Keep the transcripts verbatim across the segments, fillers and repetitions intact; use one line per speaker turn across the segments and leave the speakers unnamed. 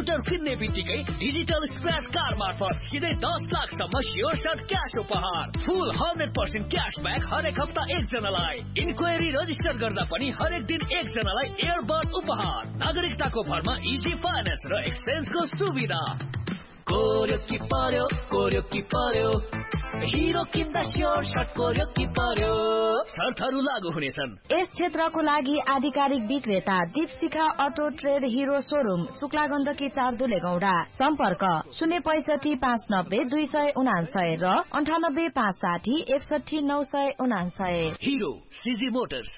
Scooter किन्ने बित्तिकै digital scratch card मार्फत सिधै दस लाखसम्म स्योर सर्ट क्याश उपहार। फुल हन्ड्रेड पर्सेन्ट क्यासब्याक हरेक हप्ता एकजनालाई। इन्क्वायरी रजिस्टर गर्दा पनि हरेक दिन एकजनालाई एयरबड उपहार। नागरिकताको भरमा इजी फाइनेन्स र एक्सचेन्जको सुविधा। कोर्यो कि पर्यो, कोर्यो कि पर्यो, हिरो किन्दा स्योर सर्ट कोर्यो कि पर्यो। शर्तहरू लागू हुनेछन्।
यस क्षेत्रको लागि आधिकारिक विक्रेता Deepshikha auto trade hero showroom, Shukla Gandaki चार दुलेगौडा। सम्पर्क शून्य पैसठी पाँच नब्बे दुई सय उनासय र अन्ठानब्बे पाँच साठी एकसठी नौ सय उनासय।
हिरो सिजी मोटर्स।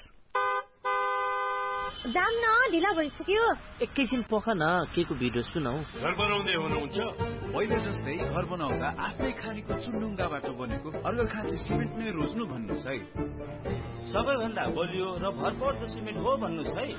जाम न, ढिला भइसक्यो।
एकैछिन पख न, के को भिडियो सुनौ।
घर बनाउँदै हुनुहुन्छ?
पहिले जस्तै घर बनाउँदा आफ्नै खानीको चुन्डुङ्गाबाट बनेको अर्घाखाँची सिमेन्ट नै रोज्नु भन्नुहोस् है।
सबैभन्दा बलियो र भरपर्दो सिमेन्ट हो भन्नुहोस् है।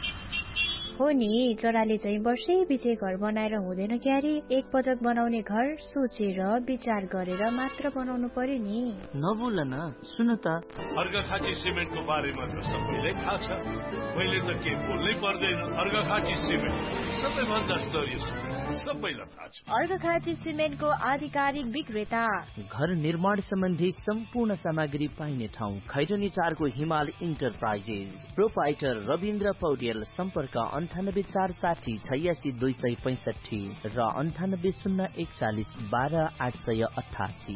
हो नि, जराले चाहिँ वर्षै पछि घर बनाएर हुँदैन क्यारे। एक पटक बनाउने घर सोचेर विचार गरेर मात्र बनाउनु पर्यो नि।
नबोल न, सुन त।
अर्घाखाँची सिमेन्टको बारेमा त सबैलाई थाहा छ, मैले त के बोल्नै पर्दैन। अर्घाखाँची सिमेन्ट सबैभन्दा स्तरीय सिमेन्ट, सबैलाई थाहा छ।
अर्घाखाँची सिमेन्टको आधिकारिक विक्रेता।
घर निर्माण सम्बन्धी सम्पूर्ण सामग्री पाइने ठाउँ खैरनी चारको हिमाल इन्टरप्राइजेस। प्रोपाइटर रविन्द्र पौडेल। सम्पर्क अन्ठानब्बे चार साठी छयासी दुई सय पैंसठी र अन्ठानब्बे शून्य एकचालिस बाह्र आठ सय अठासी।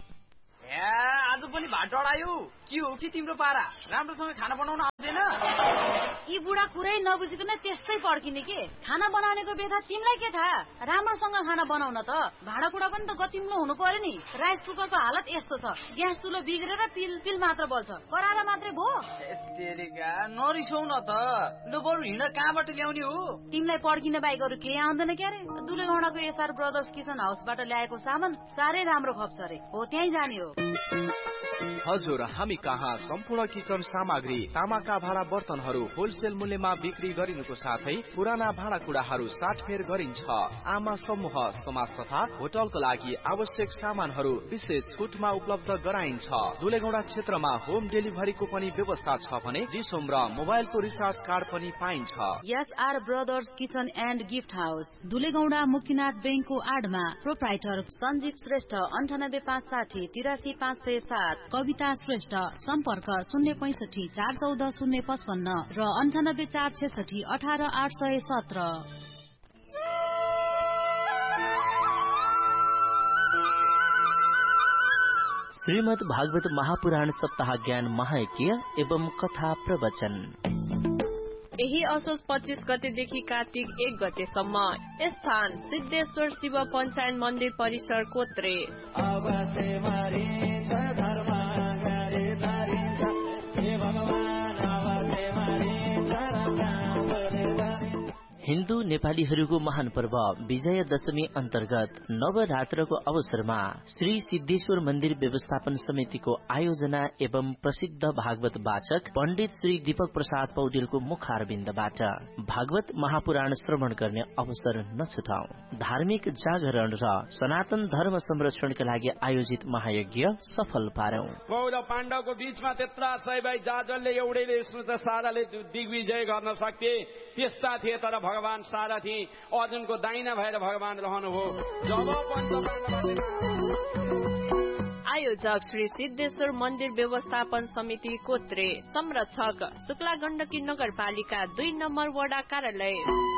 आज पनि भात डढायो। के हो कि तिम्रो पारा? राम्रोसँग खाना बनाउन आउँदैन?
यी बुढा कुरै नबुझिकन त्यस्तै पर्किने के? खाना बनाउनेको बेथा तिमीलाई के थाहा? राम्रोसँग खाना बनाउन त भाँडाकुँडा पनि त गतिम्लो हुनु पर्यो नि। राइस कुकरको हालत यस्तो छ, ग्यास चुलो बिग्रेर पिल पिल मात्र बल्छ, कराएर मात्रै भो।
तेरेका नरिसौ न त। लु बरु हिँड, कहाँबाट ल्याउने हो?
तिमीलाई पर्किने बाइक अरू केही आउँदैन क्यारे? दुलेगौडाको एसआर ब्रदर्स किचन हाउसबाट ल्याएको सामान साह्रै राम्रो खप्छ रे। हो त्यहीँ जाने हो।
हजुर, हामी कहाँ सम्पूर्ण किचन सामग्री, तामाका भाँडा बर्तनहरू होलसेल मूल्यमा बिक्री गरिनुको साथै पुराना भाँडाकुँडाहरू साटफेर गरिन्छ। आमा समूह, समाज तथा होटलको लागि आवश्यक सामानहरू विशेष छुटमा उपलब्ध गराइन्छ। दुलेगौडा क्षेत्रमा होम डेलिभरीको पनि व्यवस्था छ भने रिसोम र मोबाइलको रिचार्ज कार्ड पनि पाइन्छ।
SR brothers kitchen and gift house, दुलेगौडा Muktinath बैंकको आडमा। प्रोप्राइटर सञ्जीव श्रेष्ठ। अन्ठानब्बे पाँच साठी तिरासी पाँच सय सात। कविता श्रेष्ठ। सम्पर्क शून्य पैसठी चार चौध शून्य पचपन्न र अन्ठानब्बे चार छेसठी अठार आठ सय सत्र।
श्रीमद् भागवत महापुराण सप्ताह ज्ञान महायज्ञ एवं कथा प्रवचन।
यही असोज पच्चीस गतेदेखि कार्तिक एक गतेसम्म। स्थान सिद्धेश्वर शिव पञ्चायन मन्दिर परिसर कोत्रे।
हिन्दू नेपालीहरूको महान पर्व विजय दशमी अन्तर्गत नवरात्रको अवसरमा श्री सिद्धेश्वर मन्दिर व्यवस्थापन समितिको आयोजना एवं प्रसिद्ध भागवत वाचक पण्डित श्री दीपक प्रसाद पौडेलको मुखारविन्दबाट भागवत महापुराण श्रवण गर्ने अवसर नछुटाऊ। धार्मिक जागरण र सनातन धर्म संरक्षणका लागि आयोजित महायज्ञ सफल पारौं।
कौरव पाण्डवको बीचमा त्यत्रा सय भाइ जाजलले एउटैले साराले दिग्विजय गर्न सक्थे, त्यस्ता थिए। तर भगवान सारथी अर्जुनको दाहिना भएर भगवान रहनुभयो। जब
आयोजक श्री सिद्धेश्वर मन्दिर व्यवस्थापन समिति कोत्रे। संरक्षक शुक्ला गण्डकी नगरपालिका दुई नम्बर वडा कार्यालय।